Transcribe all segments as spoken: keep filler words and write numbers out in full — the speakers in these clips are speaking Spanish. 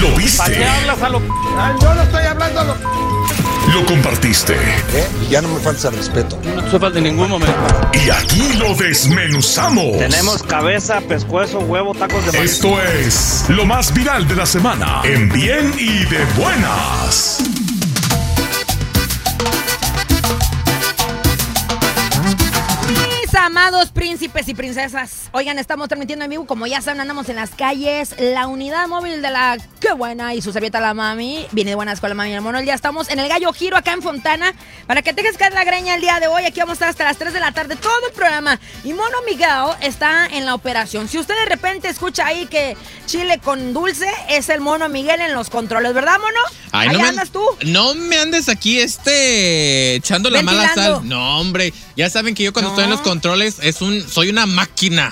¿Lo viste? ¿Para qué hablas a lo...? Ah, yo no estoy hablando a lo... ¿Lo compartiste? ¿Eh? Y ya no me falta respeto. No te falta en ningún momento. Y aquí lo desmenuzamos. Tenemos cabeza, pescuezo, huevo, tacos de maíz. Esto es lo más viral de la semana en Bien y de Buenas. Amados príncipes y princesas, oigan, estamos transmitiendo en vivo, como ya saben, andamos en las calles, la unidad móvil de la Qué Buena y su servieta la mami, viene de Buenas con la mami y el mono. Ya estamos en el Gallo Giro acá en Fontana, para que te dejes caer la greña el día de hoy. Aquí vamos a estar hasta las tres de la tarde, todo el programa, y Mono Miguel está en la operación. Si usted de repente escucha ahí que chile con dulce, es el Mono Miguel en los controles, ¿verdad, Mono? Ay, ahí no andas me, tú. No me andes aquí este echando la mala Ventilando. sal. No, hombre, ya saben que yo cuando No. estoy en los controles es un soy una máquina.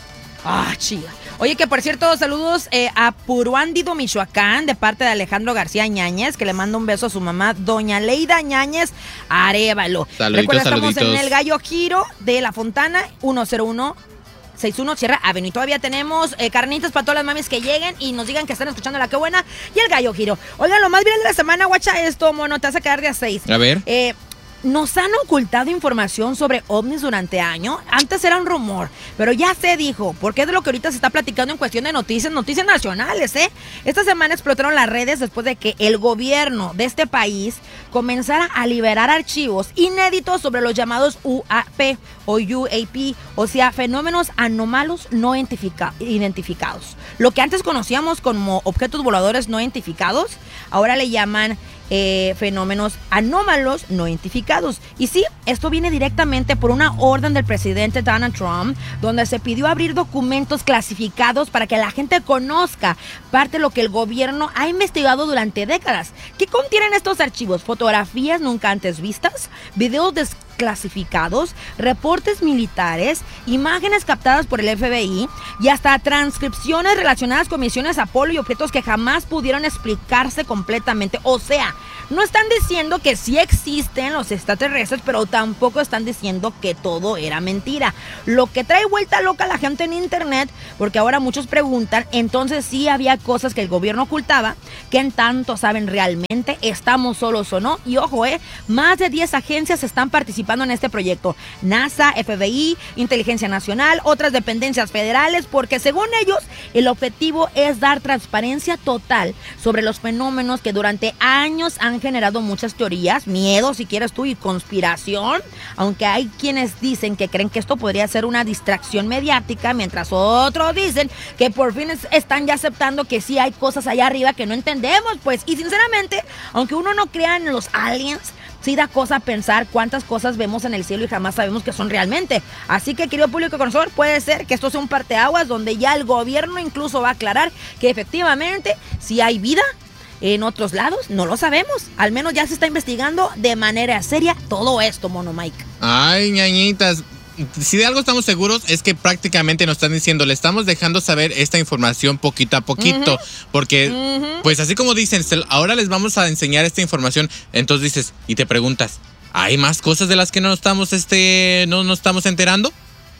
Ah, chica. Oye, que por cierto, saludos eh, a Puruándido, Michoacán, de parte de Alejandro García Ñáñez, que le manda un beso a su mamá, doña Leida Ñáñez Arévalo. Saluditos, Recuerda, estamos saluditos. en el Gallo Giro de La Fontana, ciento uno sesenta y uno Sierra Avenue. Todavía tenemos eh, carnitas para todas las mamis que lleguen y nos digan que están escuchando La Qué Buena y el Gallo Giro. Oigan, lo más viral de la semana, guacha esto, mono, te vas a quedar de a seis. A ver. Eh... Nos han ocultado información sobre ovnis durante años. Antes era un rumor, pero ya se dijo, porque es de lo que ahorita se está platicando en cuestión de noticias, noticias nacionales, ¿eh? Esta semana explotaron las redes después de que el gobierno de este país comenzara a liberar archivos inéditos sobre los llamados U A P o U A P, o sea, fenómenos anómalos no identifica- identificados. Lo que antes conocíamos como objetos voladores no identificados, ahora le llaman Eh, fenómenos anómalos no identificados. Y sí, esto viene directamente por una orden del presidente Donald Trump, donde se pidió abrir documentos clasificados para que la gente conozca parte de lo que el gobierno ha investigado durante décadas. ¿Qué contienen estos archivos? Fotografías nunca antes vistas, videos desclasificados, reportes militares, imágenes captadas por el F B I y hasta transcripciones relacionadas con misiones Apolo y objetos que jamás pudieron explicarse completamente. O sea, no están diciendo que sí existen los extraterrestres, pero tampoco están diciendo que todo era mentira. Lo que trae vuelta loca a la gente en internet, porque ahora muchos preguntan, entonces sí había cosas que el gobierno ocultaba, ¿qué en tanto saben realmente? ¿Estamos solos o no? Y ojo, eh, más de diez agencias están participando en este proyecto. NASA, F B I, Inteligencia Nacional, otras dependencias federales, porque según ellos, el objetivo es dar transparencia total sobre los fenómenos que durante años han generado muchas teorías, miedo, si quieres tú, y conspiración, aunque hay quienes dicen que creen que esto podría ser una distracción mediática, mientras otros dicen que por fin es, están ya aceptando que sí hay cosas allá arriba que no entendemos, pues, y sinceramente, aunque uno no crea en los aliens, sí da cosa pensar cuántas cosas vemos en el cielo y jamás sabemos que son realmente. Así que, querido público conocedor, puede ser que esto sea un parteaguas donde ya el gobierno incluso va a aclarar que efectivamente si hay vida en otros lados, no lo sabemos. Al menos ya se está investigando de manera seria todo esto, Mono Mike. Ay, ñañitas. Si de algo estamos seguros es que prácticamente nos están diciendo, le estamos dejando saber esta información poquito a poquito, uh-huh. porque uh-huh. pues así como dicen, ahora les vamos a enseñar esta información, entonces dices y te preguntas, ¿hay más cosas de las que no estamos este no nos estamos enterando?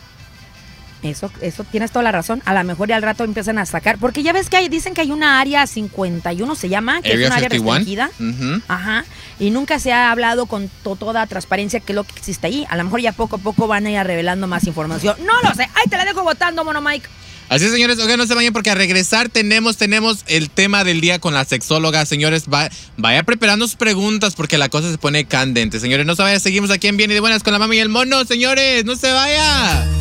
Eso, eso tienes toda la razón. A lo mejor ya al rato empiezan a sacar, porque ya ves que hay, dicen que hay una área cincuenta y uno, se llama, que Area es un área cincuenta y uno. restringida. Uh-huh. Ajá. Y nunca se ha hablado con to- toda transparencia qué es lo que existe ahí. A lo mejor ya poco a poco van a ir revelando más información. No lo sé. Ahí te la dejo votando, Mono Mike. Así es, señores, oigan, no se vayan porque a regresar tenemos, tenemos el tema del día con la sexóloga. Señores, va, vaya preparando sus preguntas porque la cosa se pone candente. Señores, no se vayan, seguimos aquí en Bien y de Buenas con la mami y el mono. Señores, no se vaya.